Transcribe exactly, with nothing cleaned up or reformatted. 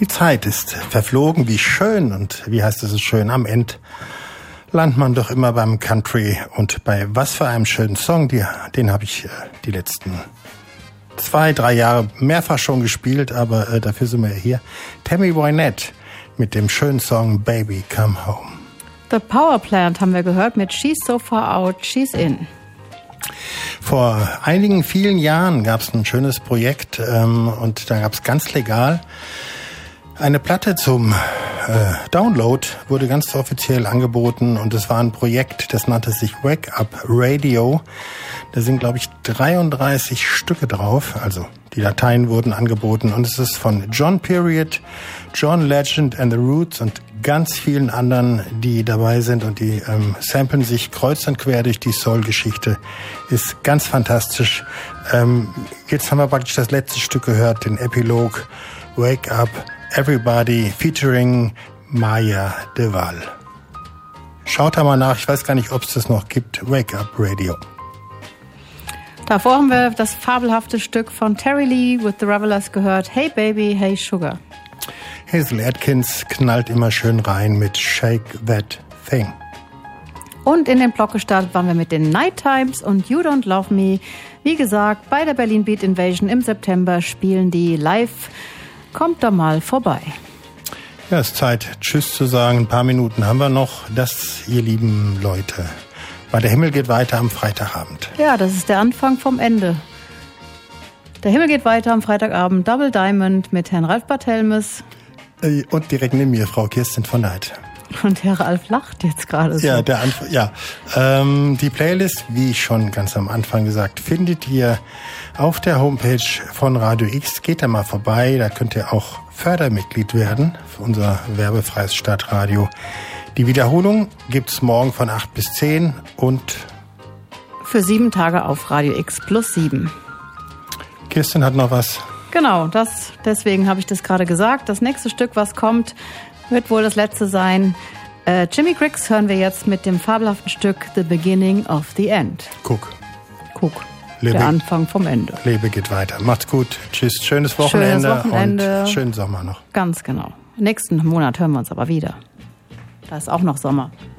Die Zeit ist verflogen, wie schön und wie heißt es so schön, am Ende landet man doch immer beim Country und bei was für einem schönen Song, die, den habe ich äh, die letzten zwei, drei Jahre mehrfach schon gespielt, aber äh, dafür sind wir hier. Tammy Wynette mit dem schönen Song Baby Come Home. The Power Plant haben wir gehört mit She's So Far Out, She's In. Vor einigen vielen Jahren gab es ein schönes Projekt ähm, und da gab es ganz legal eine Platte zum äh, Download, wurde ganz offiziell angeboten und es war ein Projekt, das nannte sich Wake Up Radio. Da sind, glaube ich, dreiunddreißig Stücke drauf, also die Dateien wurden angeboten und es ist von John Period, John Legend and the Roots und ganz vielen anderen, die dabei sind und die ähm, samplen sich kreuz und quer durch die Soul-Geschichte. Ist ganz fantastisch. Ähm, jetzt haben wir praktisch das letzte Stück gehört, den Epilog Wake Up Everybody featuring Maya de Waal. Schaut da mal nach, ich weiß gar nicht, ob es das noch gibt. Wake Up Radio. Davor haben wir das fabelhafte Stück von Terry Lee with the Revelers gehört. Hey Baby, Hey Sugar. Hazel Atkins knallt immer schön rein mit Shake That Thing. Und in den Block gestartet waren wir mit den Night Times und You Don't Love Me. Wie gesagt, bei der Berlin Beat Invasion im September spielen die live. Kommt da mal vorbei. Ja, es ist Zeit, Tschüss zu sagen. Ein paar Minuten haben wir noch. Das, ihr lieben Leute, weil der Himmel geht weiter am Freitagabend. Ja, das ist der Anfang vom Ende. Der Himmel geht weiter am Freitagabend. Double Diamond mit Herrn Ralf Barthelmes. Und direkt neben mir Frau Kirsten von Neid. Und Herr Ralf lacht jetzt gerade so. Ja, der Anf- ja. Ähm, die Playlist, wie ich schon ganz am Anfang gesagt, findet ihr auf der Homepage von Radio X. Geht da mal vorbei, da könnt ihr auch Fördermitglied werden für unser werbefreies Stadtradio. Die Wiederholung gibt's morgen von acht bis zehn und für sieben Tage auf Radio X plus sieben. Kirsten hat noch was. Genau, das, deswegen habe ich das gerade gesagt. Das nächste Stück, was kommt, wird wohl das letzte sein. Äh, Jimmy Griggs hören wir jetzt mit dem fabelhaften Stück The Beginning of the End. Guck. Guck. Lebe, der Anfang vom Ende. Lebe geht weiter. Macht's gut. Tschüss. Schönes Wochenende, Schönes Wochenende. Und schönen Sommer noch. Ganz genau. Nächsten Monat hören wir uns aber wieder. Da ist auch noch Sommer.